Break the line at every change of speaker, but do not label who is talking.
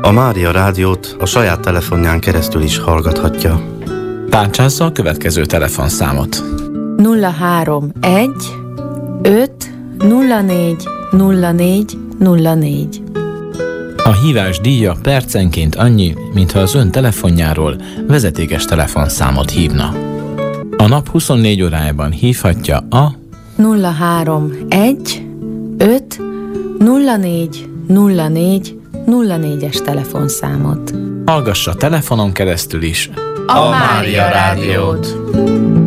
A Mária Rádiót a saját telefonján keresztül is hallgathatja.
Tárcsázza a következő telefonszámot.
031 5 04 04 04.
A hívás díja percenként annyi, mintha az ön telefonjáról vezetékes telefonszámot hívna. A nap 24 órájában hívhatja a
031 5 04 04 04-es telefonszámot.
Hallgassa telefonon keresztül is
a Mária Rádiót.